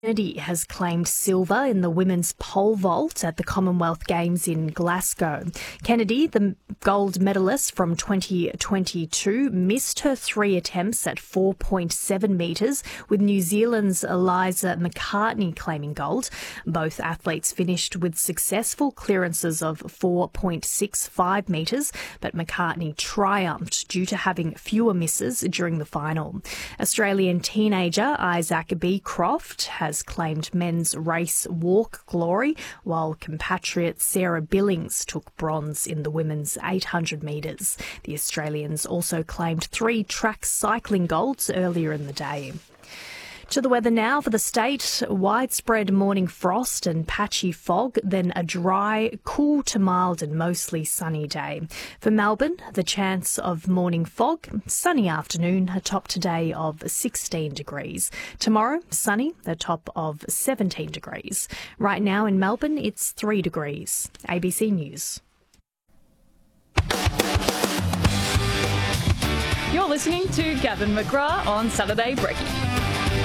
Kennedy has claimed silver in the women's pole vault at the Commonwealth Games in Glasgow. Kennedy, the gold medalist from 2022, missed her 3 attempts at 4.7 metres, with New Zealand's Eliza McCartney claiming gold. Both athletes finished with successful clearances of 4.65 metres, but McCartney triumphed due to having fewer misses during the final. Australian teenager Isaac Beecroft has claimed men's race walk glory, while compatriot Sarah Billings took bronze in the women's 800 metres. The Australians also claimed 3 track cycling golds earlier in the day. To the weather now for the state. Widespread morning frost and patchy fog, then a dry, cool to mild and mostly sunny day. For Melbourne, the chance of morning fog, sunny afternoon, a top today of 16 degrees. Tomorrow, sunny, a top of 17 degrees. Right now in Melbourne, it's 3 degrees. ABC News. You're listening to Gavin McGrath on Saturday Brekkie.